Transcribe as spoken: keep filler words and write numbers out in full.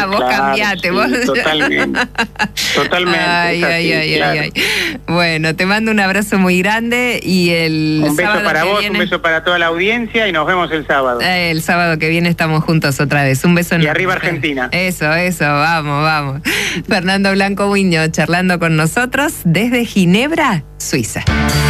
vos claro, cambiate. Sí, vos... Totalmente. Totalmente. Ay, así, ay, ay, claro. ay, ay. Bueno, te mando un abrazo muy grande y el Un beso sábado para que vos, viene... un beso para toda la audiencia y nos vemos el sábado. Eh, el sábado que viene estamos juntos otra vez. Un beso Y enorme. arriba Argentina. Eso, eso, vamos, vamos. Fernando Blanco Buño charlando con nosotros desde Ginebra, Suiza.